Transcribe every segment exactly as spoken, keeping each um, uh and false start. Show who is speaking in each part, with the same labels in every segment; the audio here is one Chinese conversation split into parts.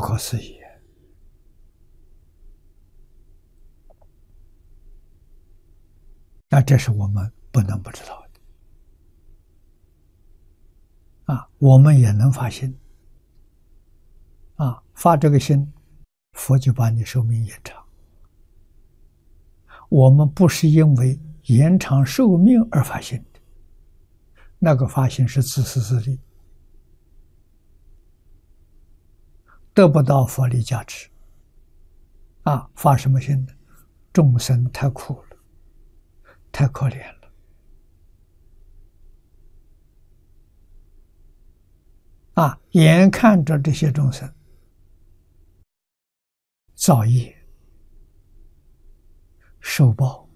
Speaker 1: 可思议。那这是我们不能不知道的啊！我们也能发心啊，发这个心，佛就把你寿命延长。我们不是因为延长寿命而发心的，那个发心是自私自利，得不到佛力加持啊！发什么心呢？众生太苦了，太可怜了啊！眼看着这些众生造业受报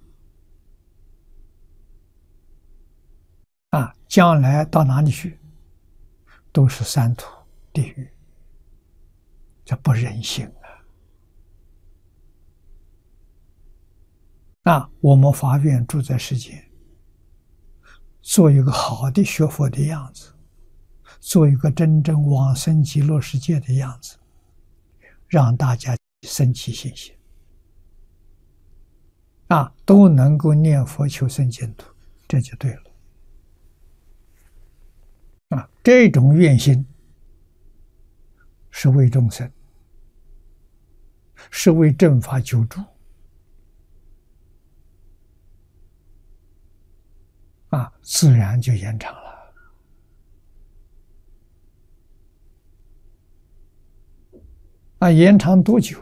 Speaker 1: 啊，将来到哪里去？都是三途地狱，这不忍心啊！啊，我们发愿住在世间，做一个好的学佛的样子，做一个真正往生极乐世界的样子，让大家生起信心啊，都能够念佛求生净土，这就对了啊！这种愿心是为众生，是为正法救助啊，自然就延长了啊！延长多久？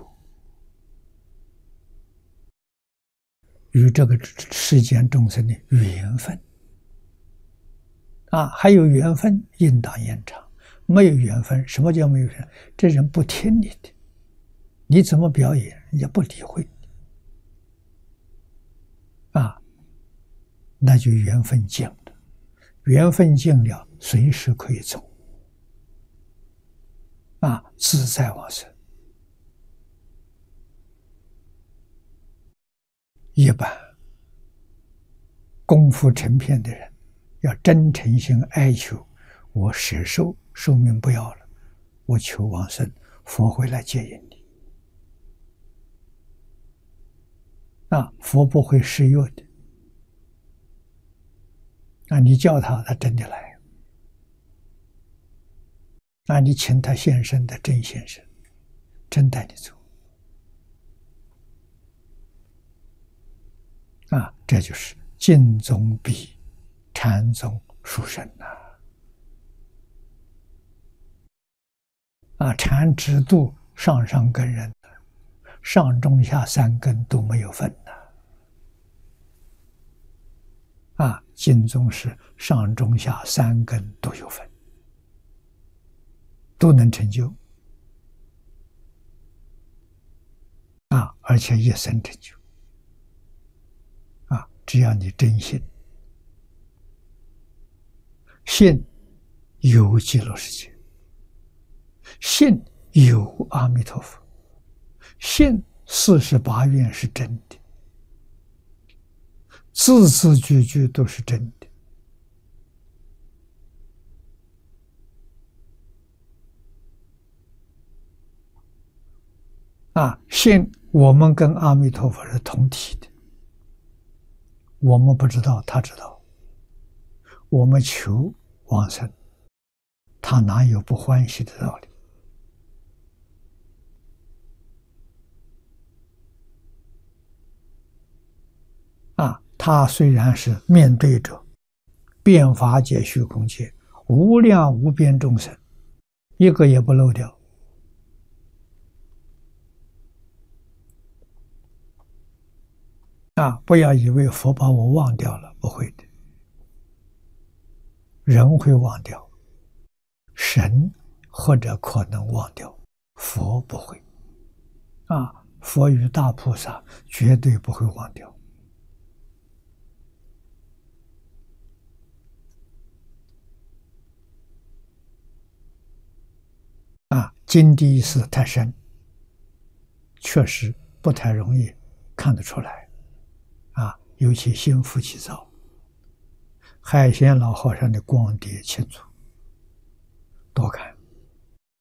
Speaker 1: 与这个世间众生的缘分啊，还有缘分应当延长，没有缘分，什么叫没有缘分？这人不听你的，你怎么表演，人家不理会你啊，那就缘分尽了，缘分尽了，随时可以走啊，自在往生。一般功夫成片的人，要真诚心哀求，我舍寿，寿命不要了，我求往生，佛会来接引你啊，佛不会施诱的啊，你叫他，他真的来啊，你请他现身的真现身，真带你走啊，这就是净宗比禅宗殊胜呐！啊，禅只度上上根人，上中下三根都没有分呐！啊，净宗是上中下三根都有分，都能成就啊，而且一生成就。只要你真信，信有极乐世界，信有阿弥陀佛，信四十八愿是真的，字字句句都是真的啊！信我们跟阿弥陀佛是同体的。我们不知道，他知道。我们求往生，他哪有不欢喜的道理？啊，他虽然是面对着遍法界虚空界无量无边众生，一个也不漏掉。啊，不要以为佛把我忘掉了，不会的。人会忘掉，神或者可能忘掉，佛不会。啊，佛与大菩萨绝对不会忘掉。啊，经的意思太深，确实不太容易看得出来。啊，尤其心浮气躁，海鲜老和尚的光碟清楚，多看。